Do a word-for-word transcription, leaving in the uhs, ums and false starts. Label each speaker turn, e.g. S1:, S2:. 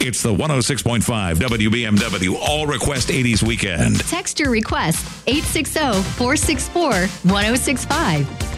S1: It's the one oh six point five W B M W All Request eighties Weekend.
S2: Text your request eight six zero, four six four, one oh six five.